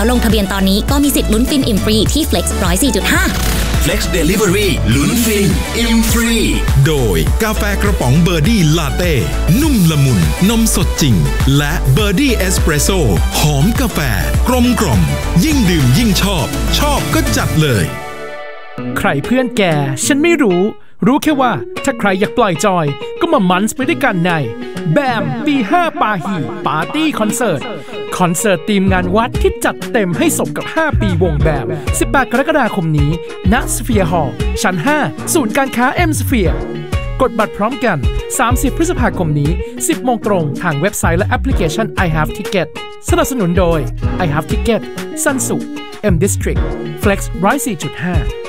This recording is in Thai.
แล้วลงทะเบียนตอนนี้ก็มีสิทธิ์ลุ้นฟินอิ่มฟรีที่ Flex 104.5 Flex Delivery ลุ้นฟินอิ่มฟรีโดยกาแฟกระป๋องเบอร์ดี้ลาเต้นุ่มละมุนนมสดจริงและเบอร์ดี้เอสเปรสโซ่หอมกาแฟกลมกล่อมยิ่งดื่มยิ่งชอบก็จัดเลยใครเพื่อนแกฉันไม่รู้แค่ว่าถ้าใครอยากปล่อยจอยก็มามันส์ไปด้วยกันในแบม B5 ปาฮีปาร์ตี้คอนเสิร์ตทีมงานวัดที่จัดเต็มให้สมกับ5ปีวงแบม18กรกฎาคมนี้ณสเฟียร์ฮอลล์ชั้น5ศูนย์การค้า M Sphere กดบัตรพร้อมกัน30พฤษภาคมนี้ 10 โมงตรงทางเว็บไซต์และแอปพลิเคชัน I Have Ticket สนับสนุนโดย I Have Ticket ซันสุ M District Flex 104.5